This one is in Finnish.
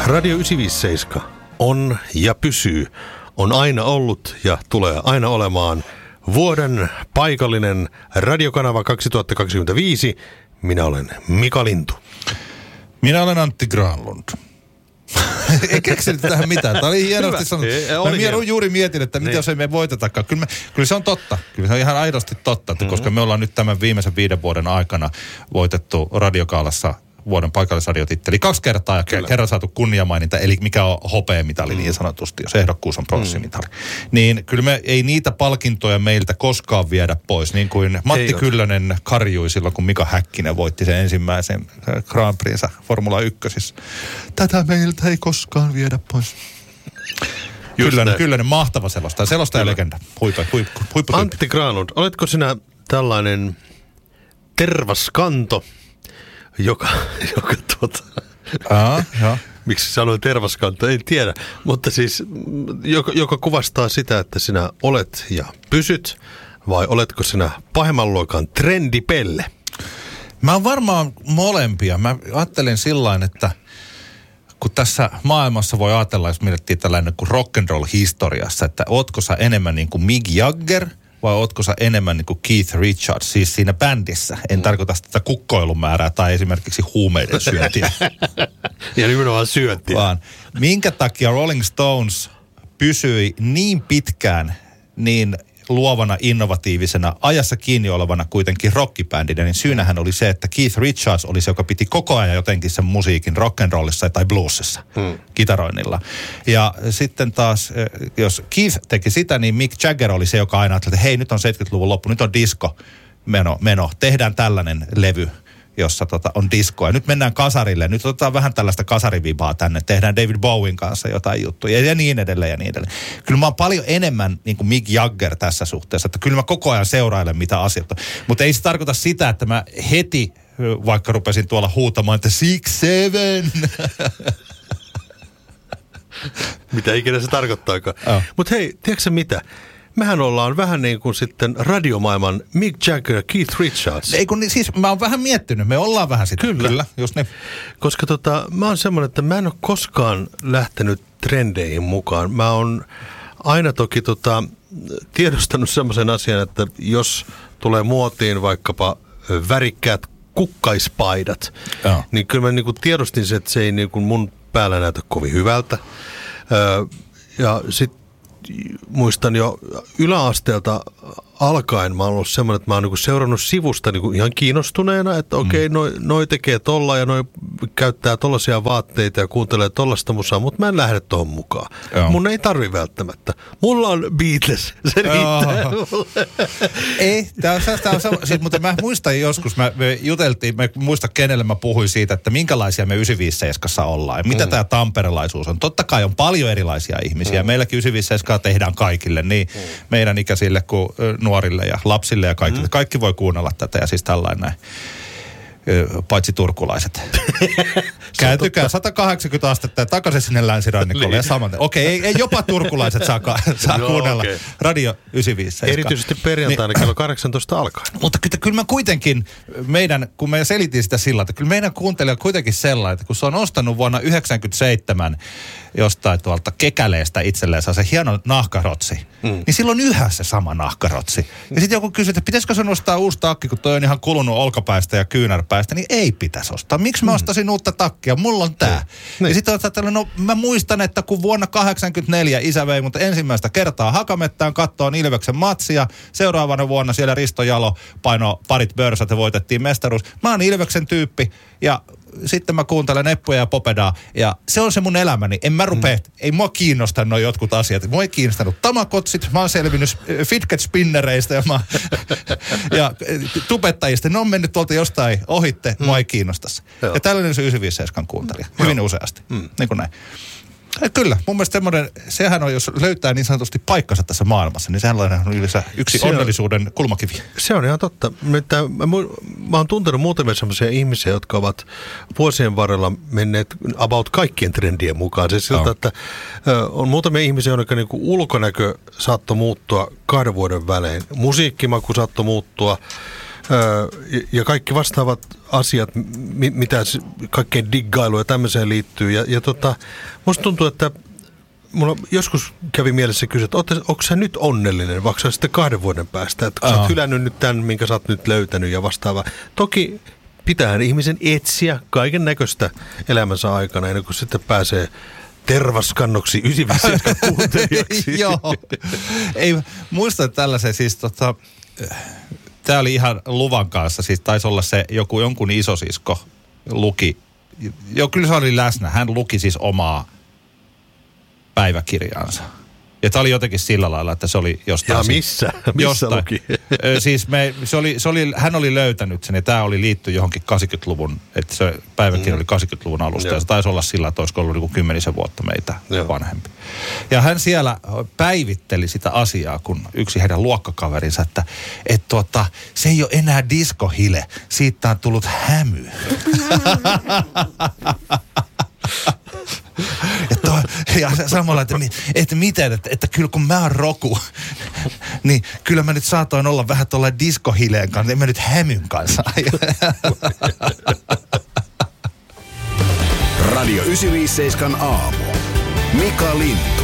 Radio 957 on ja pysyy, on aina ollut ja tulee aina olemaan vuoden paikallinen radiokanava 2025. Minä olen Mika Lintu. Minä olen Antti Granlund. Ei keksinyt tähän mitään. Tämä oli hienosti sanottu. Mä juuri mietin, että mitä jos ei me voitetakaan. Kyllä se on totta. Kyllä se on ihan aidosti totta, että koska me ollaan nyt tämän viimeisen 5 vuoden aikana voitettu Radiokaalassa vuoden paikallisradiotitteli 2 kertaa ja kerran saatu kunniamaininta, eli mikä on hopeamitali niin sanotusti, jos ehdokkuus on pronssimitali. Niin kyllä me ei niitä palkintoja meiltä koskaan viedä pois, niin kuin Matti Kyllönen karjui silloin, kun Mika Häkkinen voitti sen ensimmäisen Grand Prix:nsä Formula 1. Tätä meiltä ei koskaan viedä pois. Kyllönen mahtava selostaja legenda. Huippu. Antti Granlund, oletko sinä tällainen tervaskanto, joka miksi sanoin tervaskanto, en tiedä, mutta siis joka kuvastaa sitä, että sinä olet ja pysyt, vai oletko sinä pahemman luokan trendipelle? Mä oon varmaan molempia. Mä ajattelen sillain, että kun tässä maailmassa voi ajatella, jos mietittiin tällainen kuin rock'n'roll historiassa, että ootko sä enemmän niin kuin Mick Jagger vai ootko sä enemmän niin kuin Keith Richards, siis siinä bändissä? En tarkoita sitä kukkoilumäärää tai esimerkiksi huumeiden syöntiä. Ja nimenomaan syöntiä. Vaan minkä takia Rolling Stones pysyi niin pitkään niin luovana, innovatiivisena, ajassa kiinni olevana kuitenkin rockibändinä, niin syynähän oli se, että Keith Richards oli se, joka piti koko ajan jotenkin sen musiikin rock'n'rollissa tai bluesissa, kitaroinnilla. Ja sitten taas, jos Keith teki sitä, niin Mick Jagger oli se, joka aina ajatteli, että hei, nyt on 70-luvun loppu, nyt on disco meno, tehdään tällainen levy, jossa on diskoa. Ja nyt mennään kasarille. Nyt otetaan vähän tällaista kasarivibaa tänne. Tehdään David Bowen kanssa jotain juttuja ja niin edelleen ja niin edelleen. Kyllä mä oon paljon enemmän niin kuin Mick Jagger tässä suhteessa. Että kyllä mä koko ajan seurailen mitä asiat on. Mutta ei se tarkoita sitä, että mä heti vaikka rupesin tuolla huutamaan, että 6-7. Mitä ikinä se tarkoittaakaan. Mutta hei, tiedätkö mitä? Mehän ollaan vähän niin kuin sitten radiomaailman Mick Jagger ja Keith Richards. Ei kun siis mä oon vähän miettinyt, me ollaan vähän sitä. Kyllä, just niin. Koska mä oon semmoinen, että mä en ole koskaan lähtenyt trendeihin mukaan. Mä oon aina toki tiedostanut semmoisen asian, että jos tulee muotiin vaikkapa värikkäät kukkaispaidat, niin kyllä mä niin kuin tiedostin se, että se ei niin kuin mun päällä näytä kovin hyvältä. Ja sitten muistan jo yläasteelta alkaen, mä oon ollut semmoinen, että mä oon niinku seurannut sivusta niinku ihan kiinnostuneena, että okei, noi tekee tolla ja noi käyttää tollaisia vaatteita ja kuuntelee tollasta musaa, mutta mä en lähde tohon mukaan. Mun ei tarvi välttämättä. Mulla on Beatles, se riittää mulle. Ei, tää on siis, mutta mä muistan joskus, me juteltiin, mä muistan kenelle mä puhuin siitä, että minkälaisia me 957 ollaan ja mitä tää tamperelaisuus on. Totta kai on paljon erilaisia ihmisiä. Meilläkin 957 tehdään kaikille, niin meidän ikäisille kuin nuorille ja lapsille ja kaikille. Kaikki voi kuunnella tätä ja siis tällainen näin. Paitsi turkulaiset. Kääntykää 180 astetta ja takaisin sinne länsirannikolle ja saman. Okei, ei jopa turkulaiset saa kuunnella Radio 957. Erityisesti perjantaina kello 18 alkaen. Mutta kyllä mä kuitenkin, kun me selitin sitä sillä, että kyllä meidän kuuntelija on kuitenkin sellainen, että kun se on ostanut vuonna 1997 jostain tuolta kekäleestä itselleen se hieno nahkarotsi, niin silloin yhä se sama nahkarotsi. Ja sitten joku kysyy, että pitäisikö se nostaa uusi takki, kun toi on ihan kulunut olkapäistä ja kyynärpäistä, niin ei pitäisi ostaa. Miksi mä ostasin uutta takkia? Mulla on tää. Ja sitten olet tällainen, no mä muistan, että kun vuonna 1984 isä vei mut ensimmäistä kertaa Hakamettään kattoon Ilveksen matsia, seuraavana vuonna siellä Risto Jalo paino parit börsät ja voitettiin mestaruus. Mä oon Ilveksen tyyppi ja sitten mä kuuntelen Eppuja ja Popedaa ja se on se mun elämäni. En mä rupea, ei mua kiinnosta nuo jotkut asiat. Mua ei kiinnostanut tamakotsit, mä oon selvinnyt fidget spinnereistä ja tubettajista. Ne on mennyt tuolta jostain ohitte, mua ei kiinnosta se. Ja tällainen se 957 kuuntelija, hyvin useasti, niin kuin näin. Ja kyllä, mun mielestä semmoinen, sehän on, jos löytää niin sanotusti paikkansa tässä maailmassa, niin sehän on yleensä yksi onnellisuuden kulmakivi. Se on ihan totta. Mä oon tuntenut muutamia semmoisia ihmisiä, jotka ovat vuosien varrella menneet about kaikkien trendien mukaan. Se siltä, että on muutamia ihmisiä, joiden niinku ulkonäkö saattoi muuttua 2 vuoden välein. Musiikkimaku saattoi muuttua ja kaikki vastaavat asiat, mitä kaikkeen diggailuun ja tämmöiseen liittyy. Ja musta tuntuu, että mulla joskus kävi mielessä kysyä, että onko sä nyt onnellinen, vaikka sä sitten 2 vuoden päästä, että kun sä oot hylännyt nyt tämän, minkä sä oot nyt löytänyt ja vastaava. Toki pitää ihmisen etsiä kaiken näköistä elämänsä aikana, ennen kuin sitten pääsee tervaskannoksi 957 kuuntelijaksi. Joo. Ei, muistan tällaisen siis tää oli ihan luvan kanssa, siis taisi olla se jonkun isosisko luki. Joo, kyllä se oli läsnä. Hän luki siis omaa päiväkirjaansa. Ja tämä oli jotenkin sillä lailla, että se oli jostain... Ja missä? Missä luki? Siis hän oli löytänyt sen ja tämä oli liitty johonkin 80-luvun, että se päiväkirja oli 80-luvun alusta. Ja se taisi olla sillä, että olisiko ollut niin 10 vuotta meitä vanhempi. Ja hän siellä päivitteli sitä asiaa, kun yksi heidän luokkakaverinsa, että se ei ole enää diskohile, siitä on tullut hämy. Ja samalla, että miten, että kyllä kun mä oon Roku, niin kyllä mä nyt saatoin olla vähän tuolla diskohileen kanssa, en mä nyt hämyn kanssa. Radio 957 aamu. Mika Lintu.